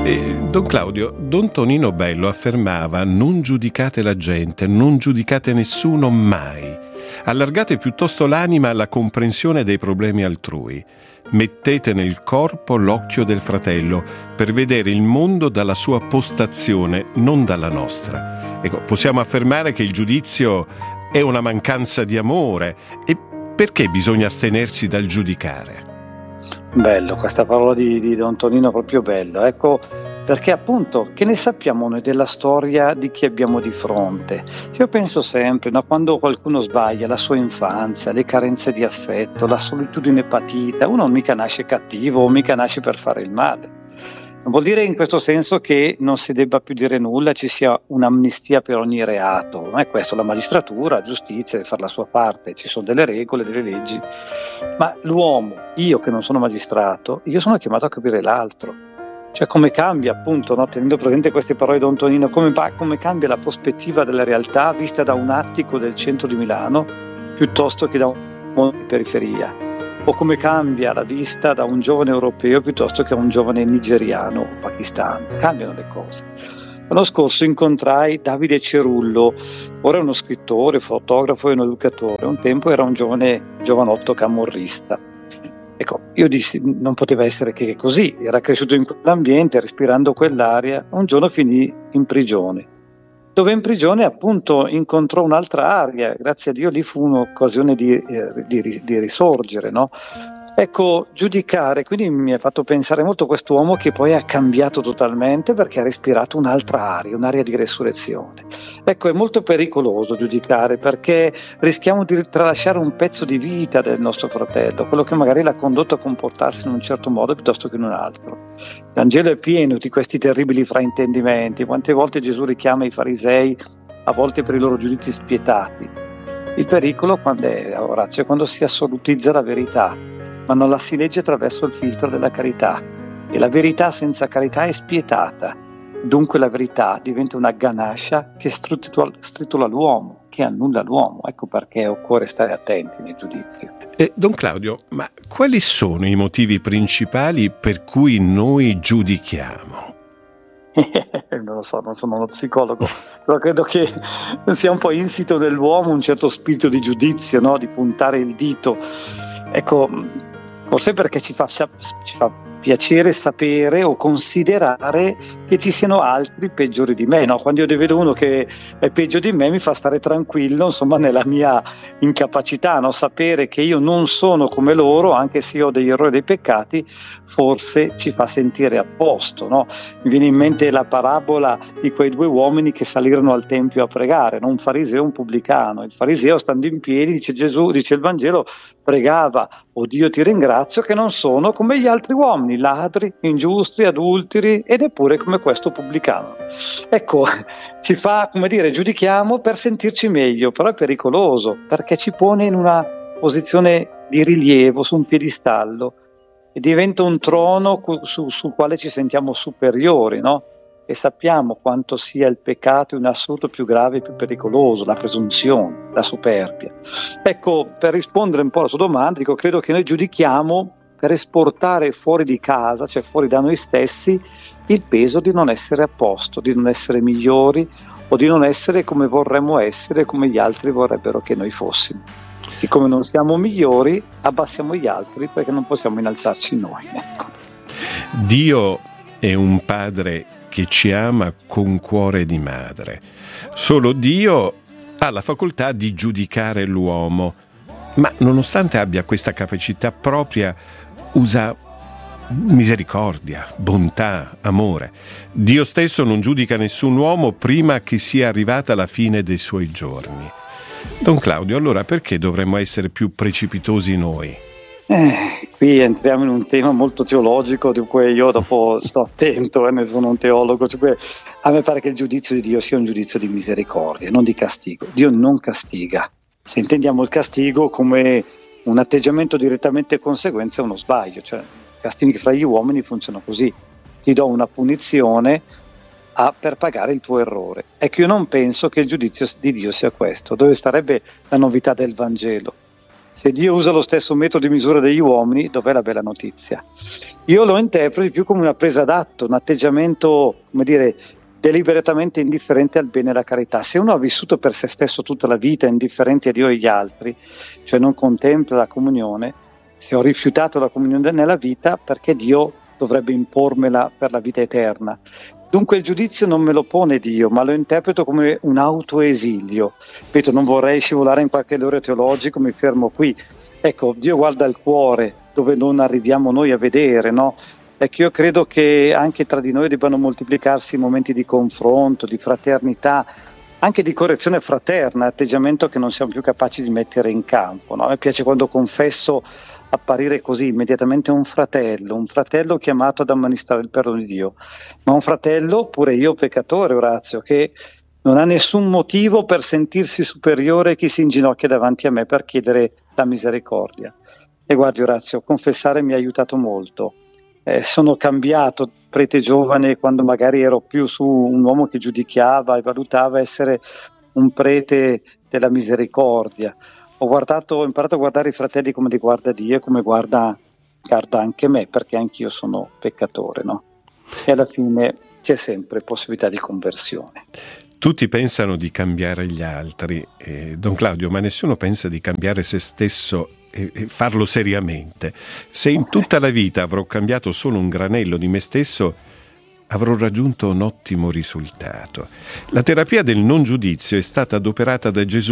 Don Claudio, Don Tonino Bello affermava: non giudicate la gente, non giudicate nessuno mai. Allargate piuttosto l'anima alla comprensione dei problemi altrui. Mettete nel corpo l'occhio del fratello per vedere il mondo dalla sua postazione, non dalla nostra. Ecco, possiamo affermare che il giudizio è una mancanza di amore. E perché bisogna astenersi dal giudicare? Bello, questa parola di Don Tonino è proprio bella, ecco, perché appunto che ne sappiamo noi della storia di chi abbiamo di fronte? Io penso sempre, no, quando qualcuno sbaglia, la sua infanzia, le carenze di affetto, la solitudine patita, uno mica nasce cattivo o mica nasce per fare il male. Non vuol dire in questo senso che non si debba più dire nulla, ci sia un'amnistia per ogni reato, non è questo, la magistratura, la giustizia deve fare la sua parte, ci sono delle regole, delle leggi, ma l'uomo, io che non sono magistrato, io sono chiamato a capire l'altro, cioè come cambia appunto, no, tenendo presente queste parole di Don Tonino, come cambia la prospettiva della realtà vista da un attico del centro di Milano piuttosto che da un mondo di periferia. O come cambia la vista da un giovane europeo piuttosto che a un giovane nigeriano o pakistano. Cambiano le cose. L'anno scorso incontrai Davide Cerullo, ora è uno scrittore, fotografo e un educatore, un tempo era un giovanotto camorrista. Ecco, io dissi, non poteva essere che così, era cresciuto in quell'ambiente, respirando quell'aria, un giorno finì in prigione. Dove in prigione appunto incontrò un'altra aria, grazie a Dio lì fu un'occasione di risorgere, no? Ecco, giudicare, quindi mi ha fatto pensare molto a quest'uomo che poi ha cambiato totalmente perché ha respirato un'altra aria, un'aria di resurrezione. Ecco, è molto pericoloso giudicare perché rischiamo di tralasciare un pezzo di vita del nostro fratello, quello che magari l'ha condotto a comportarsi in un certo modo piuttosto che in un altro. Il Vangelo è pieno di questi terribili fraintendimenti, quante volte Gesù richiama i farisei, a volte per i loro giudizi spietati. Il pericolo Orazio, è quando si assolutizza la verità, ma non la si legge attraverso il filtro della carità. E la verità senza carità è spietata. Dunque la verità diventa una ganascia che stritula l'uomo, che annulla l'uomo. Ecco perché occorre stare attenti nel giudizio. Don Claudio, ma quali sono i motivi principali per cui noi giudichiamo? Non lo so, non sono uno psicologo, però credo che sia un po' insito nell'uomo un certo spirito di giudizio, no? Di puntare il dito. Ecco, forse perché ci fa piacere sapere o considerare che ci siano altri peggiori di me, no? Quando io vedo uno che è peggio di me mi fa stare tranquillo, insomma, nella mia incapacità, no? Sapere che io non sono come loro, anche se io ho degli errori e dei peccati, forse ci fa sentire a posto, no? Mi viene in mente la parabola di quei due uomini che salirono al tempio a pregare, no? Un fariseo e un pubblicano. Il fariseo, stando in piedi, dice il Vangelo, pregava: "Oh Dio, ti ringrazio che non sono come gli altri uomini, ladri, ingiusti, adulteri e neppure come questo pubblicano". Ecco, ci fa, giudichiamo per sentirci meglio, però è pericoloso perché ci pone in una posizione di rilievo, su un piedistallo, e diventa un trono sul quale ci sentiamo superiori, no? E sappiamo quanto sia il peccato in assoluto più grave e più pericoloso, la presunzione, la superbia. Ecco, per rispondere un po' alla sua domanda, credo che noi giudichiamo per esportare fuori di casa, cioè fuori da noi stessi, il peso di non essere a posto, di non essere migliori o di non essere come vorremmo essere, come gli altri vorrebbero che noi fossimo. Siccome non siamo migliori, abbassiamo gli altri perché non possiamo innalzarci noi. Ecco. Dio è un padre che ci ama con cuore di madre. Solo Dio ha la facoltà di giudicare l'uomo, ma nonostante abbia questa capacità propria, usa misericordia, bontà, amore. Dio stesso non giudica nessun uomo prima che sia arrivata la fine dei suoi giorni. Don Claudio, allora perché dovremmo essere più precipitosi noi? Qui entriamo in un tema molto teologico di cui io dopo sto attento, ne sono un teologo, cioè, a me pare che il giudizio di Dio sia un giudizio di misericordia, non di castigo. Dio non castiga. Se intendiamo il castigo come un atteggiamento direttamente conseguenza a uno sbaglio, cioè i castighi fra gli uomini funzionano così: ti do una punizione per pagare il tuo errore. Ecco, io non penso che il giudizio di Dio sia questo. Dove starebbe la novità del Vangelo? Se Dio usa lo stesso metodo di misura degli uomini, dov'è la bella notizia? Io lo interpreto più come una presa d'atto, un atteggiamento, come dire, deliberatamente indifferente al bene e alla carità. Se uno ha vissuto per se stesso tutta la vita indifferente a Dio e agli altri, cioè non contempla la comunione, se ho rifiutato la comunione nella vita, perché Dio dovrebbe impormela per la vita eterna? Dunque il giudizio non me lo pone Dio, ma lo interpreto come un autoesilio. Ripeto, non vorrei scivolare in qualche errore teologico, mi fermo qui. Ecco, Dio guarda il cuore, dove non arriviamo noi a vedere, no? Ecco, io credo che anche tra di noi debbano moltiplicarsi momenti di confronto, di fraternità, anche di correzione fraterna, atteggiamento che non siamo più capaci di mettere in campo, no? A me piace quando confesso apparire così immediatamente un fratello chiamato ad amministrare il perdono di Dio, ma un fratello, pure io peccatore, Orazio, che non ha nessun motivo per sentirsi superiore a chi si inginocchia davanti a me per chiedere la misericordia. E guardi Orazio, confessare mi ha aiutato molto. Sono cambiato, prete giovane, quando magari ero più su un uomo che giudicava e valutava essere un prete della misericordia. Ho imparato a guardare i fratelli come li guarda Dio e come guarda anche me, perché anch'io sono peccatore, no? E alla fine c'è sempre possibilità di conversione. Tutti pensano di cambiare gli altri, Don Claudio, ma nessuno pensa di cambiare se stesso e farlo seriamente. Se in tutta la vita avrò cambiato solo un granello di me stesso, avrò raggiunto un ottimo risultato. La terapia del non giudizio è stata adoperata da Gesù